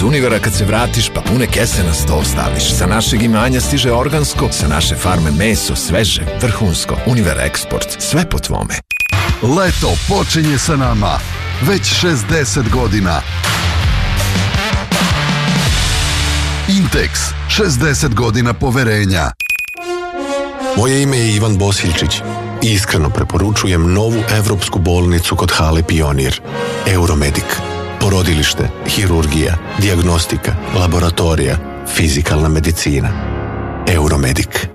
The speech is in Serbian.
Iz Univera kad se vratiš pa pune kese na sto staviš. Sa našeg imanja stiže organsko, sa naše farme meso, sveže, vrhunsko. Univera Eksport, sve po tvome. Leto počinje sa nama. Već 60 godina. Intex, 60 godina poverenja. Moje ime je Ivan Bosiljčić i iskreno preporučujem novu evropsku bolnicu kod Hale Pionir. Euromedik. Porodilište, hirurgija, dijagnostika, laboratorija, fizikalna medicina. Euromedik.